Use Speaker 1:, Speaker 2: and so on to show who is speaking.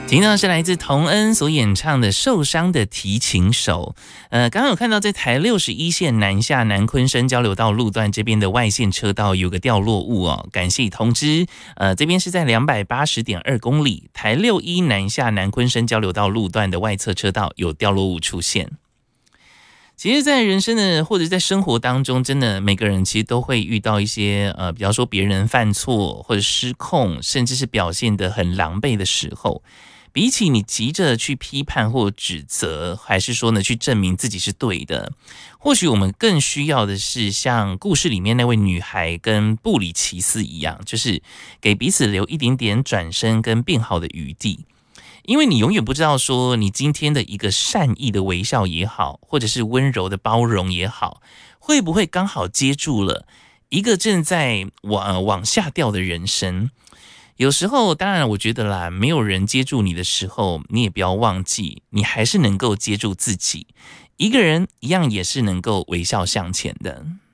Speaker 1: 听到是来自童恩所演唱的《受伤的提琴手》。刚刚有看到在台61线南下南昆生交流道路段这边的外线车道有个掉落物哦，感谢通知。这边是在280.2公里，台61南下南昆生交流道路段的外侧车道有掉落物出现。其实在人生的或者在生活当中，真的每个人其实都会遇到一些比方说别人犯错或者失控，甚至是表现得很狼狈的时候，比起你急着去批判或指责，还是说呢去证明自己是对的，或许我们更需要的是像故事里面那位女孩跟布里奇斯一样，就是给彼此留一点点转身跟变好的余地。因为你永远不知道说你今天的一个善意的微笑也好，或者是温柔的包容也好，会不会刚好接住了一个正在往下掉的人生。有时候当然我觉得啦，没有人接住你的时候，你也不要忘记你还是能够接住自己，一个人一样也是能够微笑向前的。